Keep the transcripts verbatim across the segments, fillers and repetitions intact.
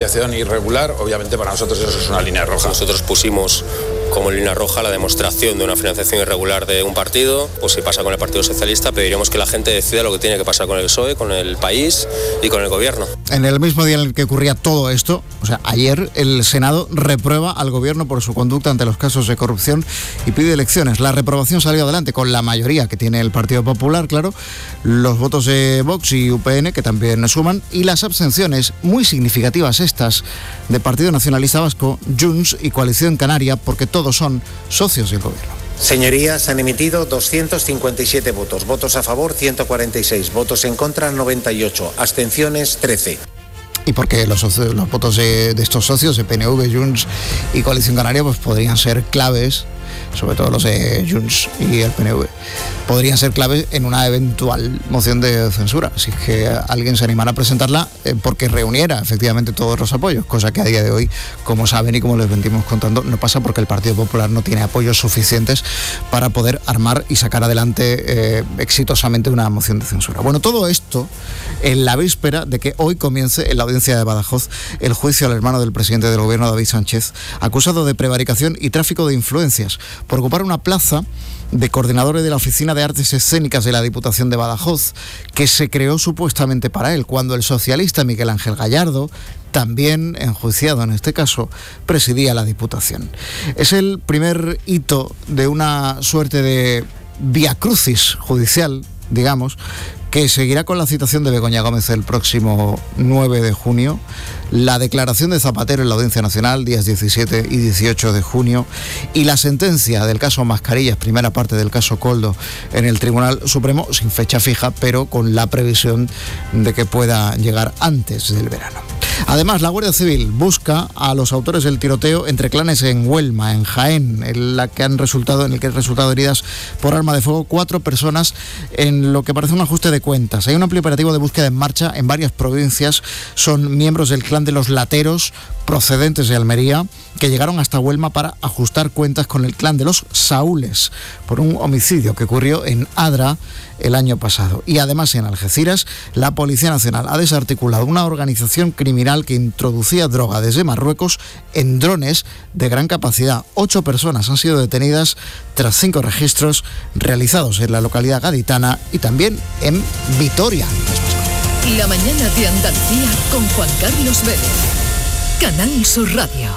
financiación irregular, obviamente para nosotros eso es una línea roja. Nosotros pusimos como línea roja la demostración de una financiación irregular de un partido. Pues si pasa con el Partido Socialista, pediríamos que la gente decida lo que tiene que pasar con el P S O E, con el país y con el gobierno. En el mismo día en el que ocurría todo esto, o sea, ayer el Senado reprueba al gobierno por su conducta ante los casos de corrupción y pide elecciones. La reprobación salió adelante con la mayoría que tiene el Partido Popular, claro, los votos de Vox y U P N, que también suman, y las abstenciones, muy significativas estas, de Partido Nacionalista Vasco, Junts y Coalición Canaria, porque todos son socios del gobierno. Señorías, han emitido doscientos cincuenta y siete votos, votos a favor ciento cuarenta y seis, votos en contra noventa y ocho, abstenciones trece. Y porque los, socios, los votos de, de estos socios, de P N V, Junts y Coalición Canaria, pues podrían ser claves, sobre todo los de Junts y el P N V, podrían ser claves en una eventual moción de censura, si es que alguien se animara a presentarla, eh, porque reuniera efectivamente todos los apoyos, cosa que a día de hoy, como saben y como les venimos contando, no pasa porque el Partido Popular no tiene apoyos suficientes para poder armar y sacar adelante eh, exitosamente una moción de censura. Bueno, todo esto en la víspera de que hoy comience en la audiencia de Badajoz el juicio al hermano del presidente del gobierno, David Sánchez, acusado de prevaricación y tráfico de influencias por ocupar una plaza de coordinador de la Oficina de Artes Escénicas de la Diputación de Badajoz, que se creó supuestamente para él, cuando el socialista Miguel Ángel Gallardo, también enjuiciado en este caso, presidía la Diputación. Es el primer hito de una suerte de viacrucis judicial, digamos, que seguirá con la citación de Begoña Gómez el próximo nueve de junio, la declaración de Zapatero en la Audiencia Nacional, días diecisiete y dieciocho de junio, y la sentencia del caso Mascarillas, primera parte del caso Koldo, en el Tribunal Supremo, sin fecha fija, pero con la previsión de que pueda llegar antes del verano. Además, la Guardia Civil busca a los autores del tiroteo entre clanes en Huelma, en Jaén, en la que han resultado, en el que han resultado heridas por arma de fuego cuatro personas, en lo que parece un ajuste de cuentas. Hay un amplio operativo de búsqueda en marcha en varias provincias. Son miembros del clan de los Lateros, procedentes de Almería, que llegaron hasta Huelma para ajustar cuentas con el clan de los Saúles por un homicidio que ocurrió en Adra el año pasado. Y además en Algeciras, la Policía Nacional ha desarticulado una organización criminal que introducía droga desde Marruecos en drones de gran capacidad. Ocho personas han sido detenidas tras cinco registros realizados en la localidad gaditana y también en Vitoria. La mañana de Andalucía con Juan Carlos Vélez. Canal Sur Radio.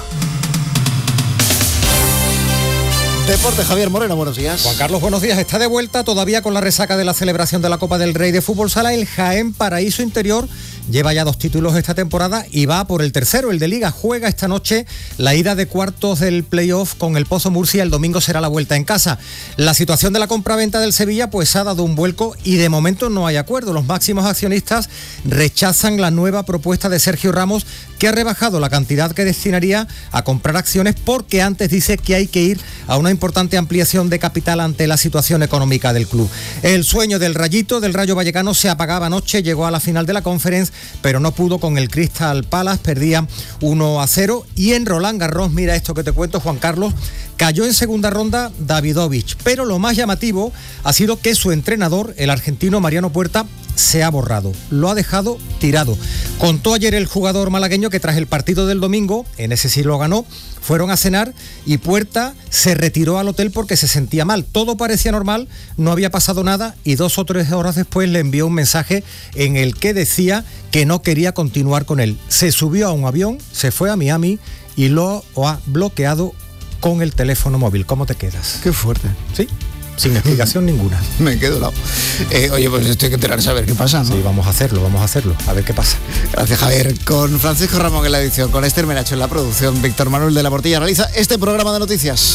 Deporte, Javier Moreno, buenos días. Juan Carlos, buenos días. Está de vuelta todavía con la resaca de la celebración de la Copa del Rey de Fútbol Sala. El Jaén Paraíso Interior lleva ya dos títulos esta temporada y va por el tercero, el de Liga. Juega esta noche la ida de cuartos del playoff con el Pozo Murcia. El domingo será la vuelta en casa. La situación de la compraventa del Sevilla pues ha dado un vuelco y de momento no hay acuerdo. Los máximos accionistas rechazan la nueva propuesta de Sergio Ramos, que ha rebajado la cantidad que destinaría a comprar acciones porque antes dice que hay que ir a una importante ampliación de capital ante la situación económica del club. El sueño del Rayito, del Rayo Vallecano, se apagaba anoche, llegó a la final de la Conference, pero no pudo con el Crystal Palace, perdía uno a cero. Y en Roland Garros, mira esto que te cuento, Juan Carlos, cayó en segunda ronda Davidovich, pero lo más llamativo ha sido que su entrenador, el argentino Mariano Puerta, se ha borrado, lo ha dejado tirado. Contó ayer el jugador malagueño que tras el partido del domingo, en ese sí lo ganó, fueron a cenar y Puerta se retiró al hotel porque se sentía mal. Todo parecía normal, no había pasado nada y dos o tres horas después le envió un mensaje en el que decía que no quería continuar con él. Se subió a un avión, se fue a Miami y lo ha bloqueado con el teléfono móvil. ¿Cómo te quedas? Qué fuerte. ¿Sí? Sin explicación ninguna. Me quedo lado. Eh, oye, pues esto hay que enterar, saber qué pasa, ¿no? Sí, vamos a hacerlo, vamos a hacerlo. A ver qué pasa. Gracias, Javier. Con Francisco Ramón en la edición, con Esther Menacho en la producción, Víctor Manuel de la Portilla realiza este programa de noticias.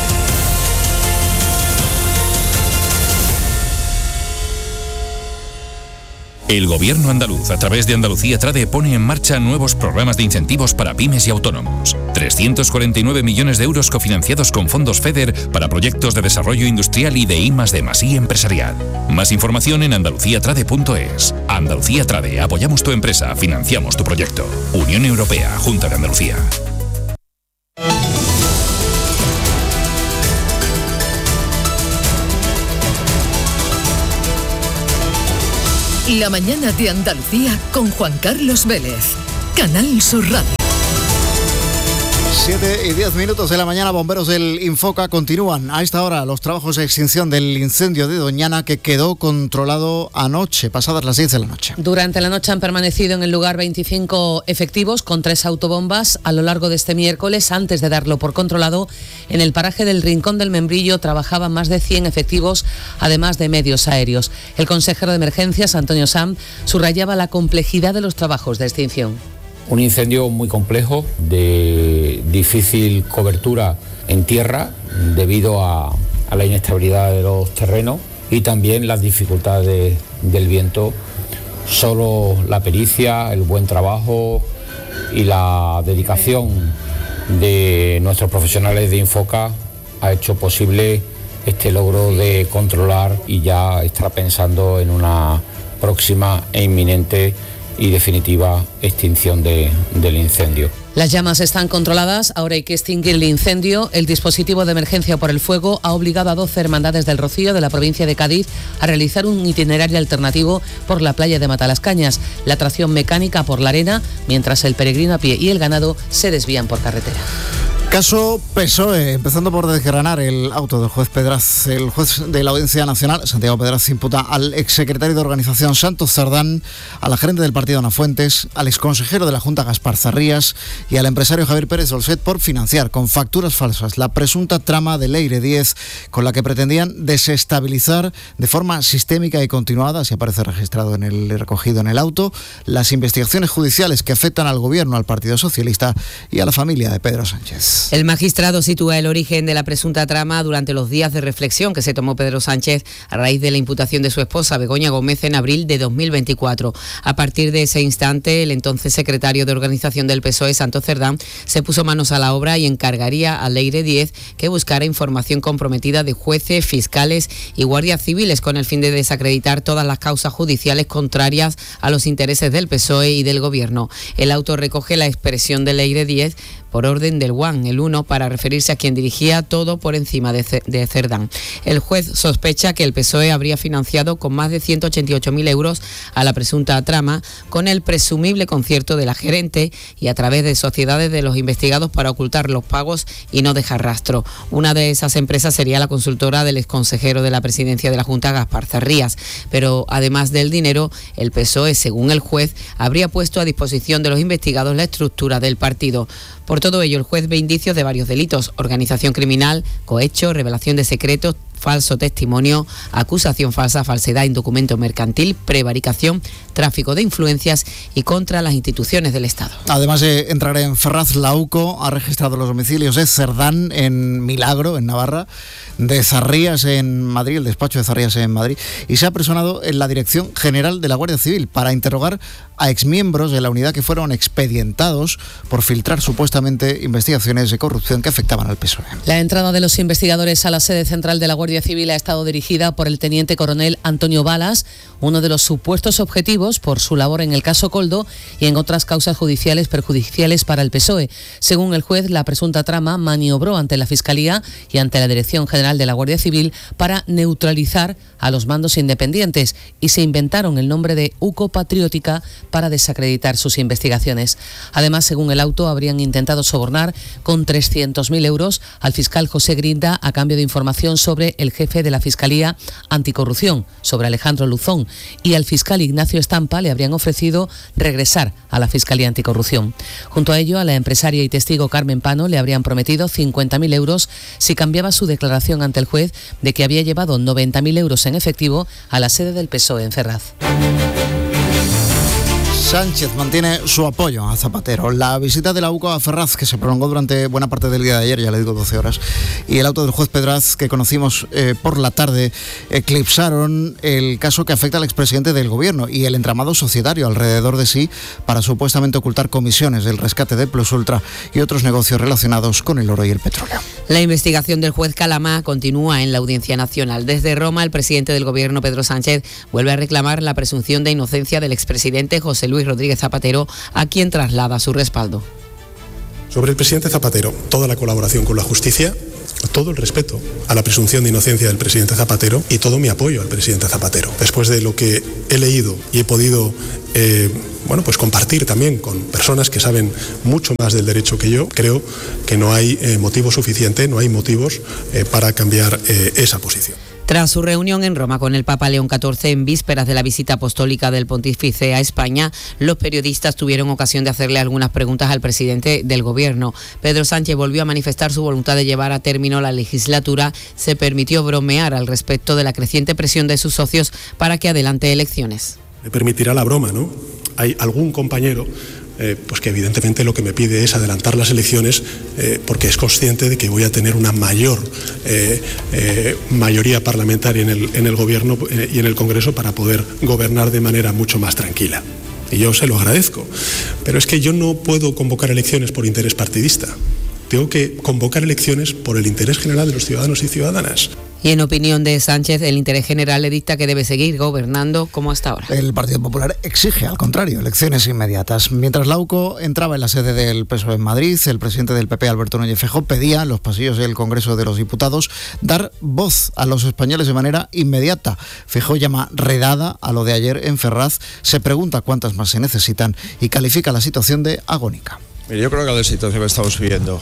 El Gobierno andaluz, a través de Andalucía Trade, pone en marcha nuevos programas de incentivos para pymes y autónomos. trescientos cuarenta y nueve millones de euros cofinanciados con fondos FEDER para proyectos de desarrollo industrial y de I más D más I empresarial. Más información en andalucía trade punto es. Andalucía Trade, apoyamos tu empresa, financiamos tu proyecto. Unión Europea, Junta de Andalucía. La mañana de Andalucía con Juan Carlos Vélez. Canal Sur Radio. siete y diez minutos de la mañana, bomberos del Infoca continúan a esta hora los trabajos de extinción del incendio de Doñana que quedó controlado anoche, pasadas las diez de la noche. Durante la noche han permanecido en el lugar veinticinco efectivos con tres autobombas. A lo largo de este miércoles, antes de darlo por controlado, en el paraje del Rincón del Membrillo trabajaban más de cien efectivos, además de medios aéreos. El consejero de emergencias, Antonio Sam, subrayaba la complejidad de los trabajos de extinción. Un incendio muy complejo, de difícil cobertura en tierra debido a, a la inestabilidad de los terrenos y también las dificultades del viento. Solo la pericia, el buen trabajo y la dedicación de nuestros profesionales de Infoca ha hecho posible este logro de controlar y ya estar pensando en una próxima e inminente y definitiva extinción de, del incendio. Las llamas están controladas, ahora hay que extinguir el incendio. El dispositivo de emergencia por el fuego ha obligado a doce hermandades del Rocío de la provincia de Cádiz a realizar un itinerario alternativo por la playa de Matalascañas, la tracción mecánica por la arena, mientras el peregrino a pie y el ganado se desvían por carretera. Caso P S O E, empezando por desgranar el auto del juez Pedraz. El juez de la Audiencia Nacional, Santiago Pedraz, imputa al exsecretario de Organización Santos Cerdán, a la gerente del partido Ana Fuentes, al exconsejero de la Junta Gaspar Zarrías y al empresario Javier Pérez Dolcet por financiar con facturas falsas la presunta trama de Leire diez, con la que pretendían desestabilizar de forma sistémica y continuada, así aparece registrado en el recogido en el auto, las investigaciones judiciales que afectan al gobierno, al Partido Socialista y a la familia de Pedro Sánchez. El magistrado sitúa el origen de la presunta trama durante los días de reflexión que se tomó Pedro Sánchez a raíz de la imputación de su esposa Begoña Gómez en abril de dos mil veinticuatro. A partir de ese instante, el entonces secretario de Organización del P S O E, Santos Cerdán, se puso manos a la obra y encargaría a Leire diez que buscara información comprometida de jueces, fiscales y guardias civiles con el fin de desacreditar todas las causas judiciales contrarias a los intereses del P S O E y del Gobierno. El auto recoge la expresión de Leire diez por orden del Juan, el uno, para referirse a quien dirigía todo por encima de, C- de Cerdán. El juez sospecha que el P S O E habría financiado con más de ciento ochenta y ocho mil euros a la presunta trama con el presumible concierto de la gerente y a través de sociedades de los investigados para ocultar los pagos y no dejar rastro. Una de esas empresas sería la consultora del exconsejero de la presidencia de la Junta, Gaspar Zarrías. Pero además del dinero, el P S O E, según el juez, habría puesto a disposición de los investigados la estructura del partido. Por todo ello, el juez ve indicios de varios delitos: organización criminal, cohecho, revelación de secretos, falso testimonio, acusación falsa, falsedad en documento mercantil, prevaricación, tráfico de influencias y contra las instituciones del Estado. Además de entrar en Ferraz, la U C O ha registrado los domicilios de Cerdán en Milagro, en Navarra, de Zarrías en Madrid, el despacho de Zarrías en Madrid, y se ha personado en la Dirección General de la Guardia Civil para interrogar a exmiembros de la unidad que fueron expedientados por filtrar supuestamente investigaciones de corrupción que afectaban al P S O E. La entrada de los investigadores a la sede central de la Guardia Civil ha estado dirigida por el teniente coronel Antonio Balas, uno de los supuestos objetivos por su labor en el caso Coldo y en otras causas judiciales perjudiciales para el P S O E. Según el juez, la presunta trama maniobró ante la Fiscalía y ante la Dirección General de la Guardia Civil para neutralizar a los mandos independientes y se inventaron el nombre de U C O Patriótica para desacreditar sus investigaciones. Además, según el auto, habrían intentado sobornar con trescientos mil euros al fiscal José Grinda a cambio de información sobre el jefe de la Fiscalía Anticorrupción, sobre Alejandro Luzón, y al fiscal Ignacio Estampa le habrían ofrecido regresar a la Fiscalía Anticorrupción. Junto a ello, a la empresaria y testigo Carmen Pano le habrían prometido cincuenta mil euros si cambiaba su declaración ante el juez de que había llevado noventa mil euros en efectivo a la sede del P S O E en Ferraz. Sánchez mantiene su apoyo a Zapatero. La visita de la U C O a Ferraz, que se prolongó durante buena parte del día de ayer, ya le digo doce horas, y el auto del juez Pedraz, que conocimos eh, por la tarde, eclipsaron el caso que afecta al expresidente del Gobierno y el entramado societario alrededor de sí para supuestamente ocultar comisiones del rescate de Plus Ultra y otros negocios relacionados con el oro y el petróleo. La investigación del juez Calamá continúa en la Audiencia Nacional. Desde Roma, el presidente del Gobierno, Pedro Sánchez, vuelve a reclamar la presunción de inocencia del expresidente José Luis Rodríguez Zapatero, a quien traslada su respaldo. Sobre el presidente Zapatero, toda la colaboración con la justicia todo el respeto a la presunción de inocencia del presidente Zapatero y todo mi apoyo al presidente Zapatero. Después de lo que he leído y he podido eh, bueno, pues compartir también con personas que saben mucho más del derecho que yo, creo que no hay eh, motivo suficiente, no hay motivos eh, para cambiar eh, esa posición. Tras su reunión en Roma con el Papa León catorce en vísperas de la visita apostólica del pontífice a España, los periodistas tuvieron ocasión de hacerle algunas preguntas al presidente del Gobierno. Pedro Sánchez volvió a manifestar su voluntad de llevar a término la legislatura. Se permitió bromear al respecto de la creciente presión de sus socios para que adelante elecciones. Me permitirá la broma, ¿no? Hay algún compañero Eh, pues que evidentemente lo que me pide es adelantar las elecciones eh, porque es consciente de que voy a tener una mayor eh, eh, mayoría parlamentaria en el, en el Gobierno eh, y en el Congreso para poder gobernar de manera mucho más tranquila. Y yo se lo agradezco. Pero es que yo no puedo convocar elecciones por interés partidista. Tengo que convocar elecciones por el interés general de los ciudadanos y ciudadanas. Y en opinión de Sánchez, el interés general le dicta que debe seguir gobernando como hasta ahora. El Partido Popular exige, al contrario, elecciones inmediatas. Mientras la U C O entraba en la sede del P S O E en Madrid, el presidente del P P, Alberto Núñez Feijóo, pedía en los pasillos del Congreso de los Diputados dar voz a los españoles de manera inmediata. Feijóo llama redada a lo de ayer en Ferraz, se pregunta cuántas más se necesitan y califica la situación de agónica. Yo creo que la situación que estamos viviendo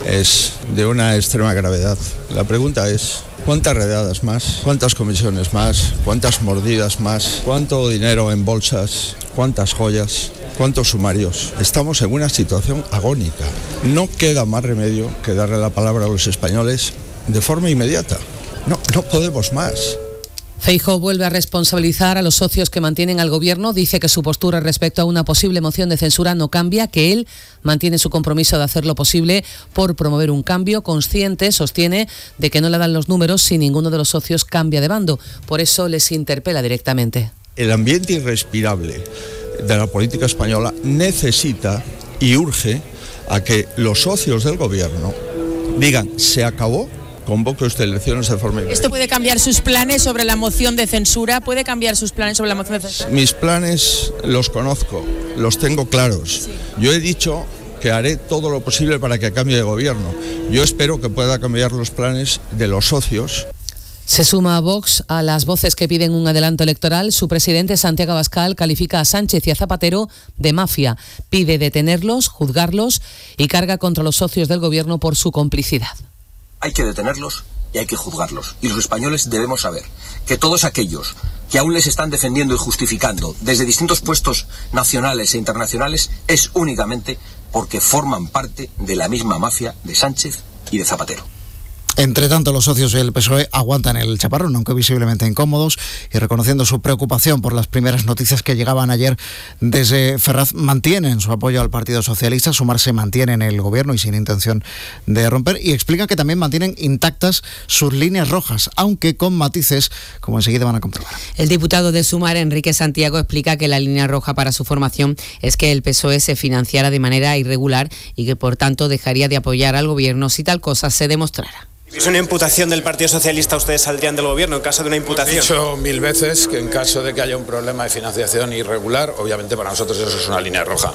es de una extrema gravedad. La pregunta es, ¿cuántas redadas más? ¿Cuántas comisiones más? ¿Cuántas mordidas más? ¿Cuánto dinero en bolsas? ¿Cuántas joyas? ¿Cuántos sumarios? Estamos en una situación agónica. No queda más remedio que darle la palabra a los españoles de forma inmediata. No, no podemos más. Feijóo vuelve a responsabilizar a los socios que mantienen al Gobierno. Dice que su postura respecto a una posible moción de censura no cambia, que él mantiene su compromiso de hacer lo posible por promover un cambio. Consciente, sostiene, de que no le dan los números si ninguno de los socios cambia de bando. Por eso les interpela directamente. El ambiente irrespirable de la política española necesita y urge a que los socios del Gobierno digan, se acabó. Convoque usted elecciones de forma inmediata. ¿Esto puede cambiar sus planes sobre la moción de censura? ¿Puede cambiar sus planes sobre la moción de censura? Mis planes los conozco, los tengo claros. Sí. Yo he dicho que haré todo lo posible para que cambie de gobierno. Yo espero que pueda cambiar los planes de los socios. Se suma a Vox a las voces que piden un adelanto electoral. Su presidente, Santiago Abascal, califica a Sánchez y a Zapatero de mafia. Pide detenerlos, juzgarlos y carga contra los socios del Gobierno por su complicidad. Hay que detenerlos y hay que juzgarlos. Y los españoles debemos saber que todos aquellos que aún les están defendiendo y justificando desde distintos puestos nacionales e internacionales es únicamente porque forman parte de la misma mafia de Sánchez y de Zapatero. Entre tanto, los socios del P S O E aguantan el chaparrón, aunque visiblemente incómodos, y reconociendo su preocupación por las primeras noticias que llegaban ayer desde Ferraz, mantienen su apoyo al Partido Socialista. Sumar se mantiene en el Gobierno y sin intención de romper, y explican que también mantienen intactas sus líneas rojas, aunque con matices, como enseguida van a comprobar. El diputado de Sumar, Enrique Santiago, explica que la línea roja para su formación es que el P S O E se financiara de manera irregular y que, por tanto, dejaría de apoyar al Gobierno si tal cosa se demostrara. Si es una imputación del Partido Socialista, ¿ustedes saldrían del Gobierno en caso de una imputación? He dicho mil veces que en caso de que haya un problema de financiación irregular, obviamente para nosotros eso es una línea roja.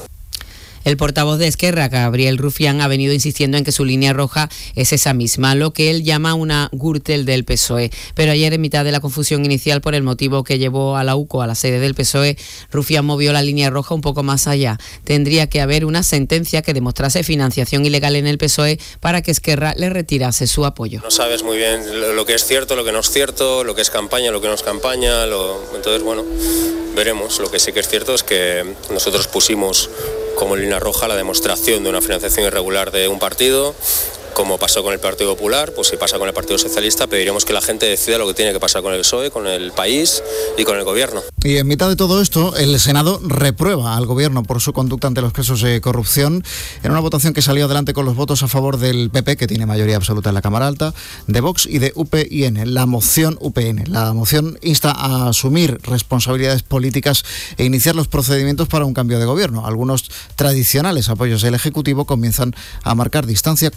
El portavoz de Esquerra, Gabriel Rufián, ha venido insistiendo en que su línea roja es esa misma, lo que él llama una Gürtel del P S O E. Pero ayer, en mitad de la confusión inicial por el motivo que llevó a la U C O a la sede del P S O E, Rufián movió la línea roja un poco más allá. Tendría que haber una sentencia que demostrase financiación ilegal en el P S O E para que Esquerra le retirase su apoyo. No sabes muy bien lo que es cierto, lo que no es cierto, lo que es campaña, lo que no es campaña. Lo... Entonces, bueno, veremos. Lo que sí que es cierto es que nosotros pusimos como línea roja la demostración de una financiación irregular de un partido. Como pasó con el Partido Popular, pues si pasa con el Partido Socialista, pediremos que la gente decida lo que tiene que pasar con el P S O E, con el país y con el Gobierno. Y en mitad de todo esto, el Senado reprueba al Gobierno por su conducta ante los casos de corrupción, en una votación que salió adelante con los votos a favor del P P, que tiene mayoría absoluta en la Cámara Alta, de Vox y de U P N. La moción U P N. La moción insta a asumir responsabilidades políticas e iniciar los procedimientos para un cambio de Gobierno. Algunos tradicionales apoyos del Ejecutivo comienzan a marcar distancia con su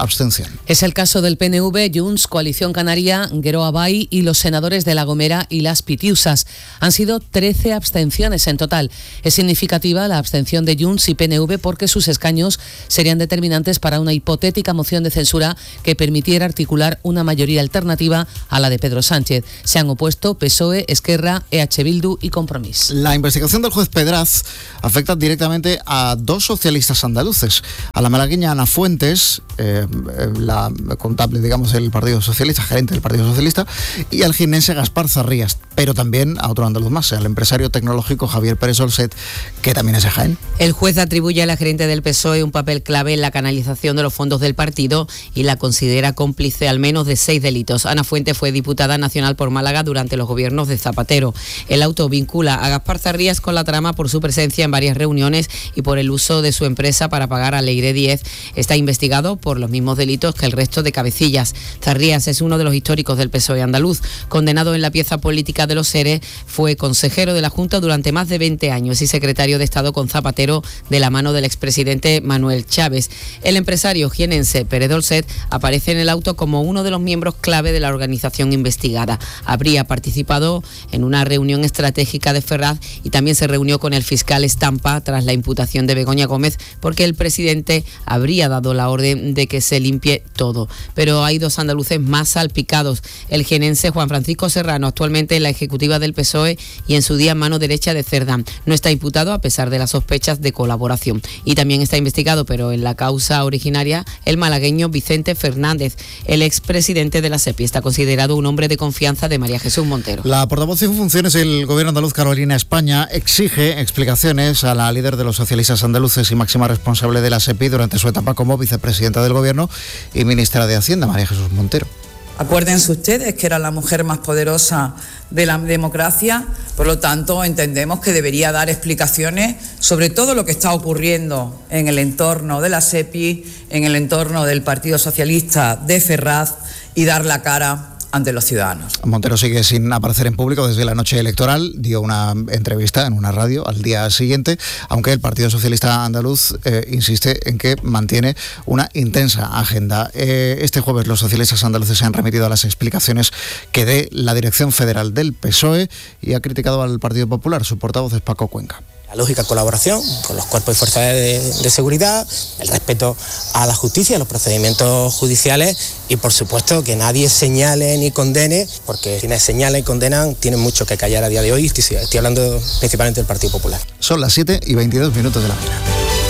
abstención. Es el caso del P N V, Junts, Coalición Canaria, Geroa Bai y los senadores de La Gomera y Las Pitiusas. Han sido trece abstenciones en total. Es significativa la abstención de Junts y P N V porque sus escaños serían determinantes para una hipotética moción de censura que permitiera articular una mayoría alternativa a la de Pedro Sánchez. Se han opuesto P S O E, Esquerra, E H Bildu y Compromís. La investigación del juez Pedraz afecta directamente a dos socialistas andaluces, a la malagueña Ana Fuentes, eh, la contable, digamos, del Partido Socialista, gerente del Partido Socialista, y al jienense Gaspar Zarrías, pero también a otro andaluz más, al empresario tecnológico Javier Pérez Olset, que también es de Jaén. El juez atribuye a la gerente del P S O E un papel clave en la canalización de los fondos del partido y la considera cómplice al menos de seis delitos. Ana Fuentes fue diputada nacional por Málaga durante los gobiernos de Zapatero. El auto vincula a Gaspar Zarrías con la trama por su presencia en varias reuniones y por el uso de su empresa para pagar a Leire Díez. Está investigado por los mismos delitos que el resto de cabecillas. Zarrías es uno de los históricos del P S O E andaluz. Condenado en la pieza política de los ERE, fue consejero de la Junta durante más de veinte años y secretario de Estado con Zapatero de la mano del expresidente Manuel Chávez. El empresario jienense Pérez Olset aparece en el auto como uno de los miembros clave de la organización investigada. Habría participado en una reunión estratégica de Ferraz y también se reunió con el fiscal Estampa tras la imputación de Begoña Gómez porque el presidente habría dado la orden de que se limpie todo. Pero hay dos andaluces más salpicados. El jienense Juan Francisco Serrano, actualmente en la ejecutiva del P S O E y en su día mano derecha de Cerdán. No está imputado a pesar de las sospechas de colaboración. Y también está investigado, pero en la causa originaria, el malagueño Vicente Fernández, el expresidente de la SEPI. Está considerado un hombre de confianza de María Jesús Montero. La portavoz en funciones del gobierno andaluz, Carolina España, exige explicaciones a la líder de los socialistas andaluces y máxima responsable de la SEPI durante su etapa como vicepresidenta del gobierno y ministra de Hacienda, María Jesús Montero. Acuérdense ustedes que era la mujer más poderosa de la democracia, por lo tanto entendemos que debería dar explicaciones sobre todo lo que está ocurriendo en el entorno de la SEPI, en el entorno del Partido Socialista de Ferraz y dar la cara ante los ciudadanos. Montero sigue sin aparecer en público desde la noche electoral, dio una entrevista en una radio al día siguiente, aunque el Partido Socialista andaluz eh, insiste en que mantiene una intensa agenda. Eh, este jueves los socialistas andaluces se han remitido a las explicaciones que dé la dirección federal del P S O E y ha criticado al Partido Popular. Su portavoz es Paco Cuenca. La lógica colaboración con los cuerpos y fuerzas de, de seguridad, el respeto a la justicia, a los procedimientos judiciales y por supuesto que nadie señale ni condene, porque quienes señalan y condenan tienen mucho que callar a día de hoy. Estoy, estoy hablando principalmente del Partido Popular. Son las siete y veintidós minutos de la mañana.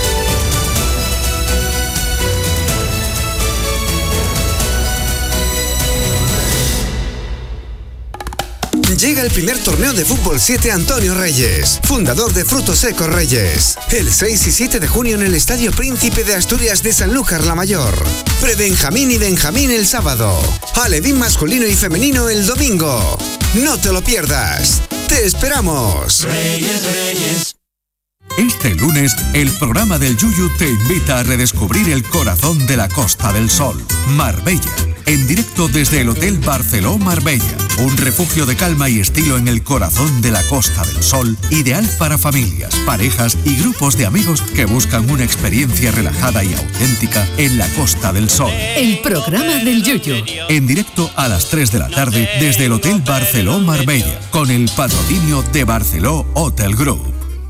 Llega el primer torneo de Fútbol siete Antonio Reyes, fundador de Frutos Secos Reyes. El seis y siete de junio en el Estadio Príncipe de Asturias de Sanlúcar la Mayor. Pre-Benjamín y Benjamín el sábado. Alevín masculino y femenino el domingo. No te lo pierdas. ¡Te esperamos! Reyes, Reyes. Este lunes, el programa del Yuyu te invita a redescubrir el corazón de la Costa del Sol, Marbella. En directo desde el Hotel Barceló Marbella, un refugio de calma y estilo en el corazón de la Costa del Sol, ideal para familias, parejas y grupos de amigos que buscan una experiencia relajada y auténtica en la Costa del Sol. El programa del Yuyu. En directo a las tres de la tarde desde el Hotel Barceló Marbella, con el patrocinio de Barceló Hotel Group.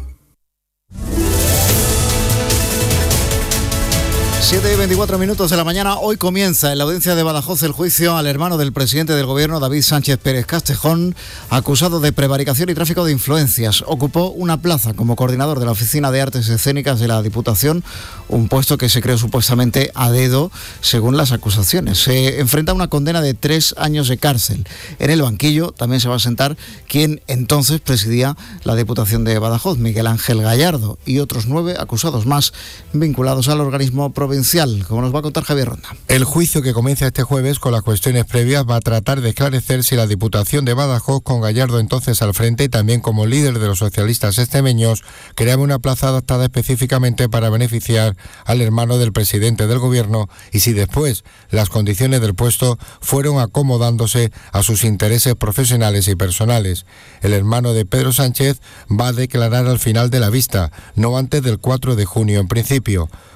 siete y veinticuatro minutos de la mañana. Hoy comienza en la audiencia de Badajoz el juicio al hermano del presidente del gobierno, David Sánchez Pérez Castejón, acusado de prevaricación y tráfico de influencias. Ocupó una plaza como coordinador de la Oficina de Artes Escénicas de la Diputación, un puesto que se creó supuestamente a dedo, según las acusaciones. Se enfrenta a una condena de tres años de cárcel. En el banquillo también se va a sentar quien entonces presidía la Diputación de Badajoz, Miguel Ángel Gallardo, y otros nueve acusados más vinculados al organismo provincial, como nos va a contar Javier Ronda. El juicio que comienza este jueves con las cuestiones previas va a tratar de esclarecer si la Diputación de Badajoz, con Gallardo entonces al frente y también como líder de los socialistas extremeños, creaba una plaza adaptada específicamente para beneficiar al hermano del presidente del gobierno y si después las condiciones del puesto fueron acomodándose a sus intereses profesionales y personales. El hermano de Pedro Sánchez va a declarar al final de la vista, no antes del cuatro de junio en principio.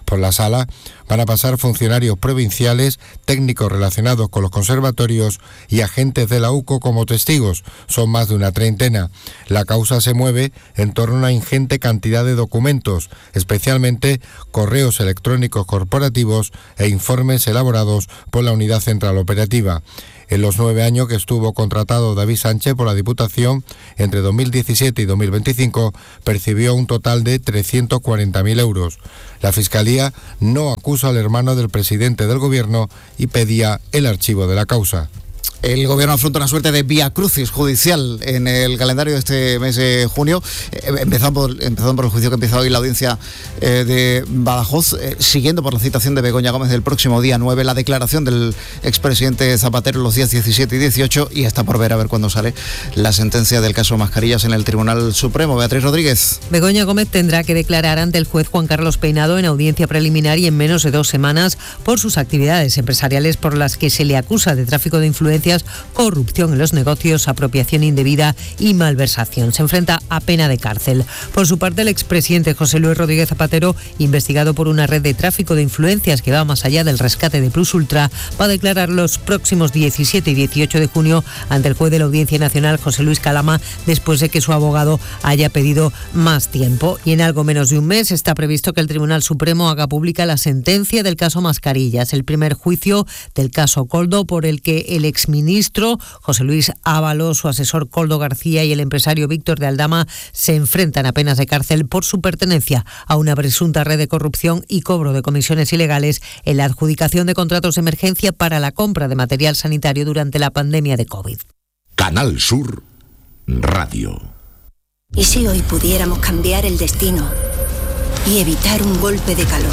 Por la sala van a pasar funcionarios provinciales, técnicos relacionados con los conservatorios y agentes de la U C O como testigos. Son más de una treintena. La causa se mueve en torno a una ingente cantidad de documentos, especialmente correos electrónicos corporativos e informes elaborados por la Unidad Central Operativa. En los nueve años que estuvo contratado David Sánchez por la Diputación, entre dos mil diecisiete y dos mil veinticinco, percibió un total de trescientos cuarenta mil euros. La Fiscalía no acusa al hermano del presidente del Gobierno y pedía el archivo de la causa. El Gobierno afronta una suerte de vía crucis judicial en el calendario de este mes de junio, eh, empezando, por, empezando por el juicio que empieza hoy la audiencia eh, de Badajoz, eh, siguiendo por la citación de Begoña Gómez del próximo día nueve, la declaración del expresidente Zapatero los días diecisiete y dieciocho, y está por ver a ver cuándo sale la sentencia del caso Mascarillas en el Tribunal Supremo. Beatriz Rodríguez. Begoña Gómez tendrá que declarar ante el juez Juan Carlos Peinado en audiencia preliminar y en menos de dos semanas por sus actividades empresariales por las que se le acusa de tráfico de influencias, corrupción en los negocios, apropiación indebida y malversación. Se enfrenta a pena de cárcel. Por su parte, el expresidente José Luis Rodríguez Zapatero, investigado por una red de tráfico de influencias que va más allá del rescate de Plus Ultra, va a declarar los próximos diecisiete y dieciocho de junio ante el juez de la Audiencia Nacional, José Luis Calama, después de que su abogado haya pedido más tiempo. Y en algo menos de un mes está previsto que el Tribunal Supremo haga pública la sentencia del caso Mascarillas, el primer juicio del caso Koldo, por el que el exministro José Luis Ábalos, su asesor Koldo García y el empresario Víctor de Aldama se enfrentan a penas de cárcel por su pertenencia a una presunta red de corrupción y cobro de comisiones ilegales en la adjudicación de contratos de emergencia para la compra de material sanitario durante la pandemia de COVID. Canal Sur Radio. ¿Y si hoy pudiéramos cambiar el destino y evitar un golpe de calor?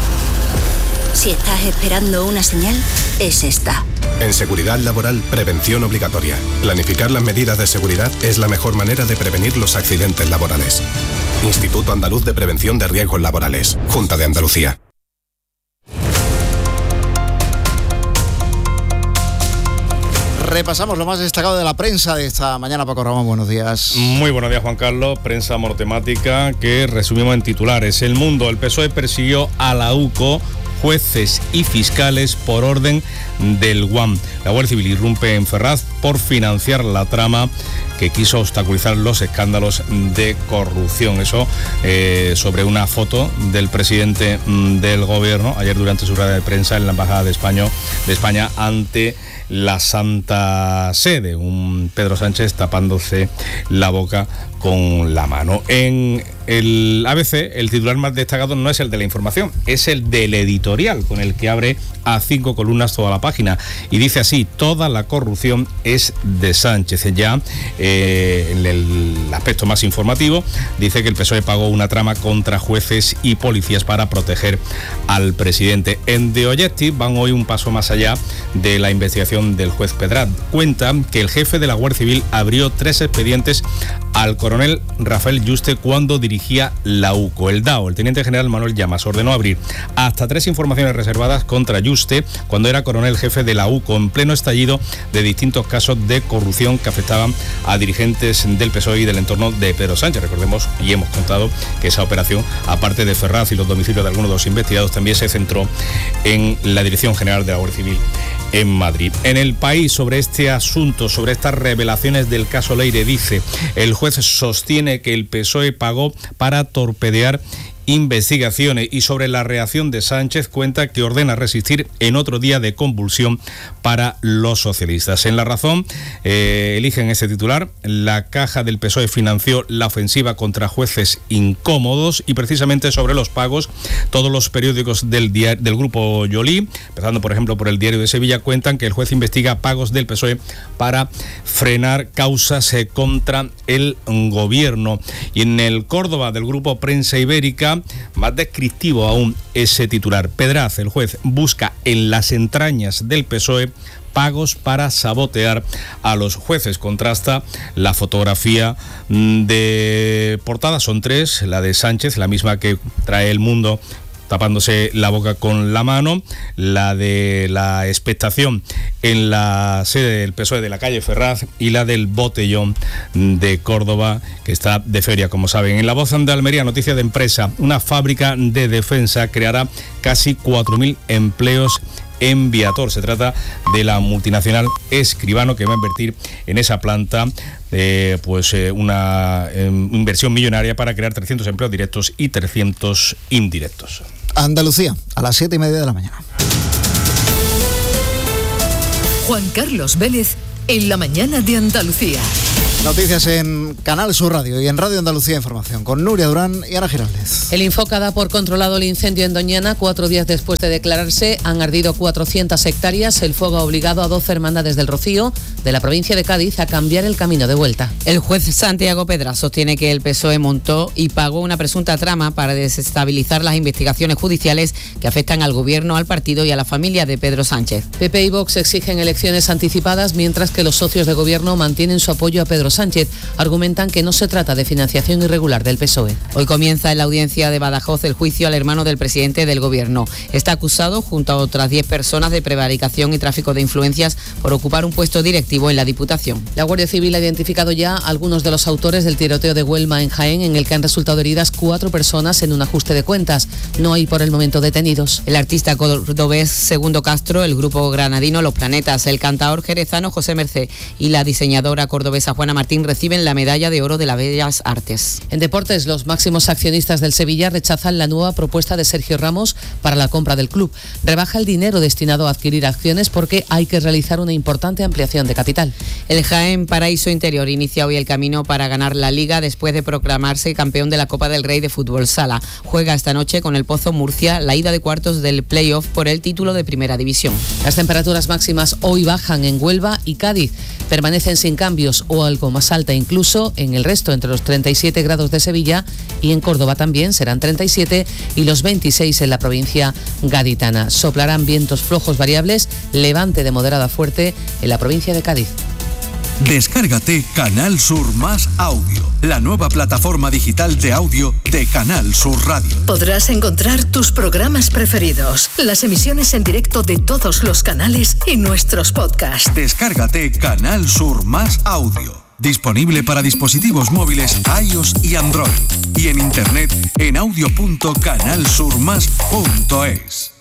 Si estás esperando una señal, es esta. En seguridad laboral, prevención obligatoria. Planificar las medidas de seguridad es la mejor manera de prevenir los accidentes laborales. Instituto Andaluz de Prevención de Riesgos Laborales. Junta de Andalucía. Repasamos lo más destacado de la prensa de esta mañana. Paco Ramón, buenos días. Muy buenos días, Juan Carlos. Prensa monotemática que resumimos en titulares. El Mundo, el P S O E persiguió a la U C O, jueces y fiscales por orden del U A M. La Guardia Civil irrumpe en Ferraz por financiar la trama que quiso obstaculizar los escándalos de corrupción. Eso eh, sobre una foto del presidente mm, del Gobierno ayer durante su rueda de prensa en la Embajada de España, de España ante la Santa Sede. Un Pedro Sánchez tapándose la boca con la mano. En el A B C, el titular más destacado no es el de la información, es el del editorial, con el que abre a cinco columnas toda la página. Y dice así: toda la corrupción es de Sánchez. Ya eh, en el aspecto más informativo, dice que el P S O E pagó una trama contra jueces y policías para proteger al presidente. En The Objective van hoy un paso más allá de la investigación del juez Pedrat. Cuentan que el jefe de la Guardia Civil abrió tres expedientes al coronel Rafael Yuste cuando dirigía la U C O. El D A O, el teniente general Manuel Llamas, ordenó abrir hasta tres informaciones reservadas contra Yuste cuando era coronel jefe de la U C O, en pleno estallido de distintos casos de corrupción que afectaban a dirigentes del P S O E y del entorno de Pedro Sánchez. Recordemos, y hemos contado, que esa operación, aparte de Ferraz y los domicilios de algunos de los investigados, también se centró en la Dirección General de la Guardia Civil en Madrid. En El País, sobre este asunto, sobre estas revelaciones del caso Leire, dice: el juez sostiene que el P S O E pagó para torpedear investigaciones. Y sobre la reacción de Sánchez, cuenta que ordena resistir en otro día de convulsión para los socialistas. En La Razón eh, eligen este titular: la caja del P S O E financió la ofensiva contra jueces incómodos. Y precisamente sobre los pagos, todos los periódicos del, diario, del grupo Yolí, empezando por ejemplo por el Diario de Sevilla, cuentan que el juez investiga pagos del P S O E para frenar causas eh, contra el gobierno. Y en el Córdoba, del grupo Prensa Ibérica, más descriptivo aún ese titular: Pedraz, el juez, busca en las entrañas del P S O E pagos para sabotear a los jueces. Contrasta la fotografía de portada, son tres: la de Sánchez, la misma que trae El Mundo tapándose la boca con la mano, la de la expectación en la sede del P S O E de la calle Ferraz y la del Botellón de Córdoba, que está de feria, como saben. En La Voz de Almería, noticia de empresa, una fábrica de defensa creará casi cuatro mil empleos en Viator. Se trata de la multinacional Escribano, que va a invertir en esa planta eh, pues eh, una eh, inversión millonaria para crear trescientos empleos directos y trescientos indirectos. Andalucía, a las siete y media de la mañana. Juan Carlos Vélez, en la mañana de Andalucía. Noticias en Canal Sur Radio y en Radio Andalucía Información con Nuria Durán y Ana Giraldez. El Infoca da por controlado el incendio en Doñana. Cuatro días después de declararse, han ardido cuatrocientas hectáreas. El fuego ha obligado a doce hermandades del Rocío, de la provincia de Cádiz, a cambiar el camino de vuelta. El juez Santiago Pedra sostiene que el P S O E montó y pagó una presunta trama para desestabilizar las investigaciones judiciales que afectan al gobierno, al partido y a la familia de Pedro Sánchez. P P y Vox exigen elecciones anticipadas, mientras que los socios de gobierno mantienen su apoyo a Pedro Sánchez. Argumentan que no se trata de financiación irregular del P S O E. Hoy comienza en la audiencia de Badajoz el juicio al hermano del presidente del gobierno. Está acusado, junto a otras diez personas, de prevaricación y tráfico de influencias por ocupar un puesto directivo en la Diputación. La Guardia Civil ha identificado ya a algunos de los autores del tiroteo de Huelma en Jaén, en el que han resultado heridas cuatro personas en un ajuste de cuentas. No hay por el momento detenidos. El artista cordobés Segundo Castro, el grupo granadino Los Planetas, el cantaor jerezano José Mercé y la diseñadora cordobesa Juana Martín reciben la medalla de oro de las Bellas Artes. En deportes, los máximos accionistas del Sevilla rechazan la nueva propuesta de Sergio Ramos para la compra del club. Rebaja el dinero destinado a adquirir acciones porque hay que realizar una importante ampliación de capital. El Jaén Paraíso Interior inicia hoy el camino para ganar la Liga después de proclamarse campeón de la Copa del Rey de Fútbol Sala. Juega esta noche con el Pozo Murcia la ida de cuartos del play-off por el título de Primera División. Las temperaturas máximas hoy bajan en Huelva y Cádiz. Permanecen sin cambios o algo más alta incluso en el resto, entre los treinta y siete grados de Sevilla, y en Córdoba también serán treinta y siete y los veintiséis en la provincia gaditana. Soplarán vientos flojos variables, levante de moderada a fuerte en la provincia de Cádiz. Descárgate Canal Sur Más Audio, la nueva plataforma digital de audio de Canal Sur Radio. Podrás encontrar tus programas preferidos, las emisiones en directo de todos los canales y nuestros podcasts. Descárgate Canal Sur Más Audio. Disponible para dispositivos móviles iOS y Android. Y en internet en audio punto canal sur más punto es.